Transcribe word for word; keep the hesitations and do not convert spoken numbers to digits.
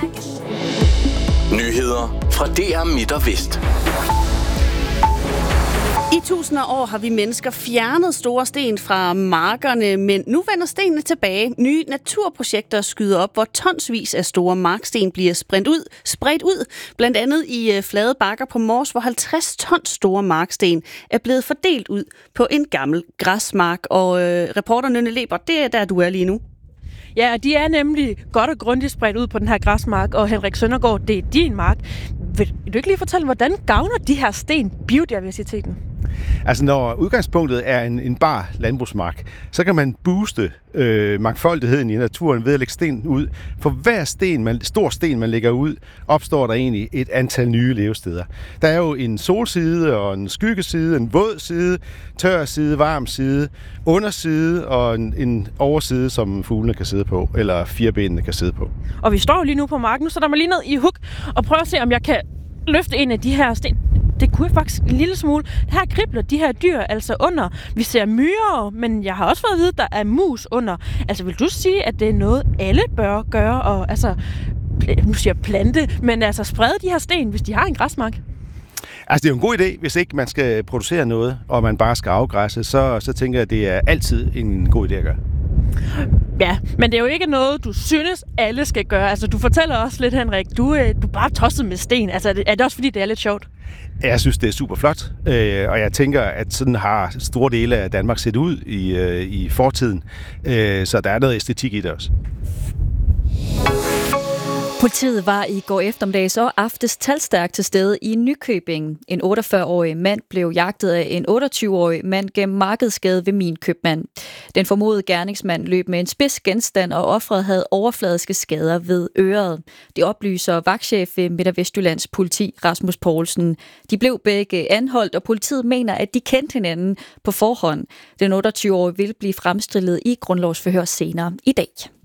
Nyheder fra D R Midt og Vest. I tusinder af år har vi mennesker fjernet store sten fra markerne, men nu vender stenene tilbage. Nye naturprojekter skyder op, hvor tonsvis af store marksten bliver spredt ud, spredt ud. Blandt andet i uh, flade bakker på Mors, hvor halvtreds tons store marksten er blevet fordelt ud på en gammel græsmark. Og uh, reporter Nynne Lebert, det er der, du er lige nu. Ja, de er nemlig godt og grundigt spredt ud på den her græsmark, og Henrik Søndergaard, det er din mark. Vil du ikke lige fortælle, hvordan gavner de her sten biodiversiteten? Altså når udgangspunktet er en, en bar landbrugsmark, så kan man booste øh, mangfoldigheden i naturen ved at lægge sten ud. For hver sten, man, stor sten, man lægger ud, opstår der egentlig et antal nye levesteder. Der er jo en solside og en skyggeside, en våd side, tør side, varm side, underside og en, en overside, som fuglene kan sidde på, eller firebenene kan sidde på. Og vi står lige nu på marken, så der mig lige ned i hug og prøver at se, om jeg kan løfte en af de her sten. Det kunne jeg faktisk en lille smule. Her kribler de her dyr altså under. Vi ser myrer, men jeg har også fået at vide, at der er mus under. Altså vil du sige, at det er noget, alle bør gøre? Og altså, nu siger jeg plante, men altså sprede de her sten, hvis de har en græsmark? Altså det er jo en god idé, hvis ikke man skal producere noget, og man bare skal afgræsse, så, så tænker jeg, at det er altid en god idé at gøre. Ja, men det er jo ikke noget, du synes, alle skal gøre. Altså, du fortæller også lidt, Henrik, du, du er bare tosset med sten. Altså, er det, er det også fordi, det er lidt sjovt? Jeg synes, det er super flot, øh, og jeg tænker, at sådan har store dele af Danmark set ud i, øh, i fortiden. Øh, så der er noget æstetik i det også. Politiet var i går eftermiddags og aftes talstærkt til stede i Nykøbing. En otteogfyrre-årig mand blev jagtet af en otteogtyve-årig mand gennem Markedsgade ved Min Købmand. Den formodede gerningsmand løb med en spids genstand, og offeret havde overfladiske skader ved øret. Det oplyser vagtchef ved Midt- og Vestjyllands politi, Rasmus Poulsen. De blev begge anholdt, og politiet mener, at de kendte hinanden på forhånd. Den otteogtyve-årige vil blive fremstillet i grundlovsforhør senere i dag.